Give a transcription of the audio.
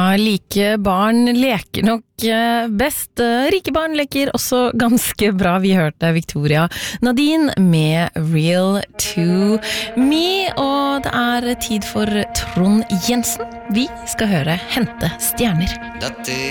like barn leker nok best. Rike barn leker også ganske bra. Vi hørte Victoria Nadine med Real to Me, og det tid for Trond Jensen. Vi skal høre Hente stjerner.